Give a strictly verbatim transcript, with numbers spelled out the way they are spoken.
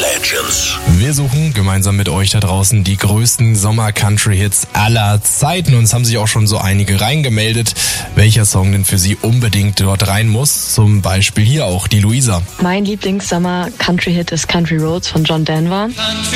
Legends. Wir suchen gemeinsam mit euch da draußen die größten Sommer-Country-Hits aller Zeiten. Und es haben sich auch schon so einige reingemeldet, welcher Song denn für sie unbedingt dort rein muss. Zum Beispiel hier auch die Luisa. Mein Lieblings-Sommer-Country-Hit ist Country Roads von John Denver.